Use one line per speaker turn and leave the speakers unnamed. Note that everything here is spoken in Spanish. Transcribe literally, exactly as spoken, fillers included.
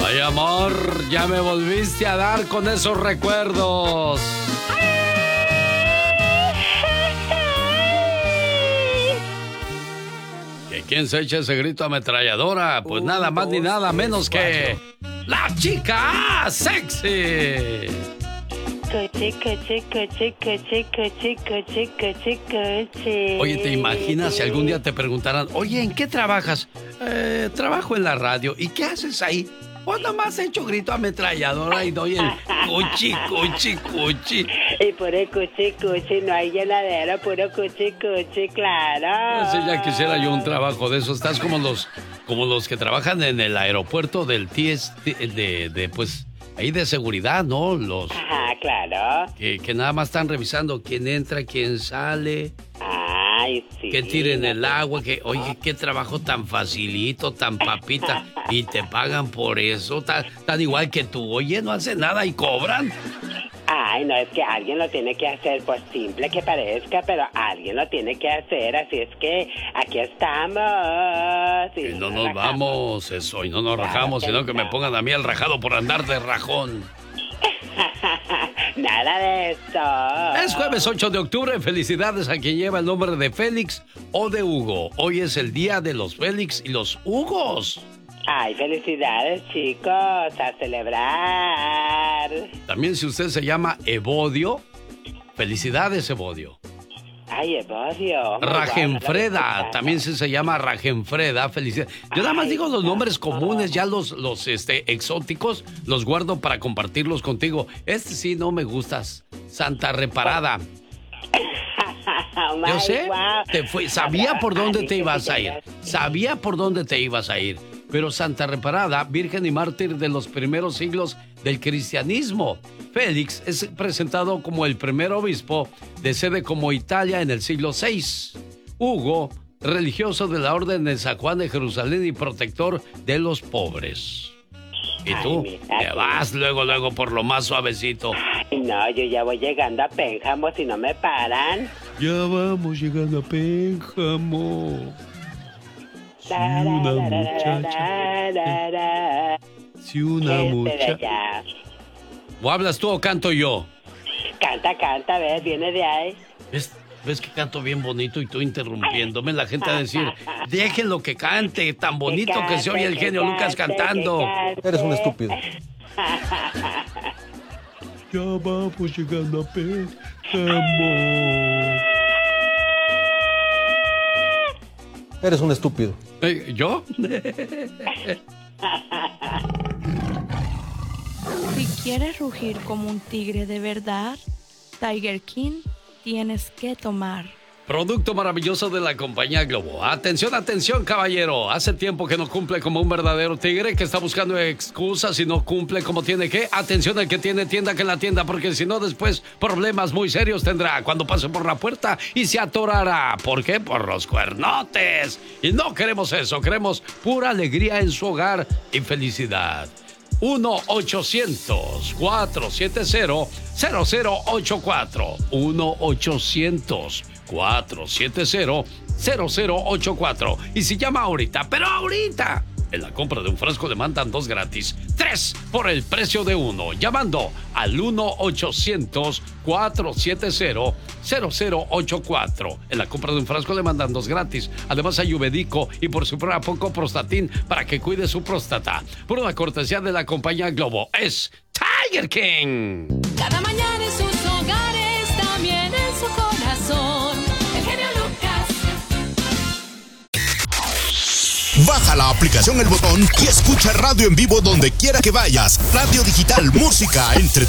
Ay, amor, ya me volviste a dar con esos recuerdos. ¿Que quién se echa ese grito ametralladora? Pues Un, nada más dos, ni nada menos tres, que... ¡La chica sexy!
Coche, coche, coche, coche, coche, coche, coche, coche.
Oye, ¿te imaginas si algún día te preguntaran, oye, ¿en qué trabajas? Eh, trabajo en la radio. ¿Y qué haces ahí? Pues nomás he hecho grito ametralladora y doy el cuchi, cuchi, cuchi.
Y puro cuchi, cuchi, no hay llenadera, puro cuchi, cuchi, claro.
Sí, ya quisiera yo un trabajo de eso. Estás como los, como los que trabajan en el aeropuerto del T S de, de pues... ahí de seguridad, ¿no? Los...
Ajá, claro.
Que, que nada más están revisando quién entra, quién sale.
Ay, sí.
Que tiren el agua, que, oye, qué trabajo tan facilito, tan papita. Y te pagan por eso, tan, tan igual que tú. Oye, no hace nada y cobran.
Ay, no, es que alguien lo tiene que hacer, por simple que parezca, pero alguien lo tiene que hacer, así es que aquí estamos.
Y, y no nos, nos vamos, eso, y no nos claro rajamos, sino que no. me pongan a mí el rajado por andar de rajón.
Nada de eso.
Es jueves ocho de octubre, felicidades a quien lleva el nombre de Félix o de Hugo. Hoy es el día de los Félix y los Hugos.
Ay, felicidades, chicos, a celebrar.
También si usted se llama Evodio, felicidades, Evodio.
Ay, Evodio.
Rajenfreda, no también si se llama Rajenfreda, felicidades. Yo nada más Ay, digo los nombres comunes, ya los, los este, exóticos, los guardo para compartirlos contigo. Este sí no me gustas, Santa Reparada.
Oh,
yo sé, te fui, sabía por dónde te ibas a ir, sabía por dónde te ibas a ir. Pero Santa Reparada, virgen y mártir de los primeros siglos del cristianismo. Félix es presentado como el primer obispo de sede como Italia en el siglo seis. Hugo, religioso de la Orden de San Juan de Jerusalén y protector de los pobres. ¿Y tú? Ay, te vas luego, luego por lo más suavecito.
Ay, no, yo ya voy llegando a Pénjamo si no me paran.
Ya vamos llegando a Pénjamo. Si una muchacha... Si una muchacha... ¿O hablas tú o canto yo?
Canta, canta, ves, viene de ahí.
¿Ves, ves que canto bien bonito y tú interrumpiéndome? La gente va a decir, déjenlo que cante, tan bonito que, cante, que se oye el genio Lucas cantando.
Eres un estúpido.
Ya vamos llegando a Pénjamo.
Eres un estúpido.
¿Eh, ¿Yo?
Si quieres rugir como un tigre de verdad, Tiger King tienes que tomar.
Producto maravilloso de la compañía Globo. Atención, atención, caballero. Hace tiempo que no cumple como un verdadero tigre, que está buscando excusas y no cumple como tiene que. Atención, el que tiene tienda que en la tienda, porque si no, después problemas muy serios tendrá cuando pase por la puerta y se atorará. ¿Por qué? Por los cuernotes. Y no queremos eso, queremos pura alegría en su hogar y felicidad. uno ochocientos, cuatrocientos setenta, cero cero ocho cuatro. uno ochocientos, cuatrocientos setenta, cero cero ocho cuatro. Y si llama ahorita, pero ahorita, en la compra de un frasco le mandan dos gratis. Tres por el precio de uno. Llamando al uno ochocientos, cuatrocientos setenta, cero cero ocho cuatro. En la compra de un frasco le mandan dos gratis. Además hay Ubedico y por si fuera poco Prostatin para que cuide su próstata. Por una cortesía de la compañía Globo. Es Tiger King.
Cada mañana en sus hogares, también en su corazón. El genio Lucas.
Baja la aplicación El Botón y escucha radio en vivo donde quiera que vayas. Radio digital, música, entre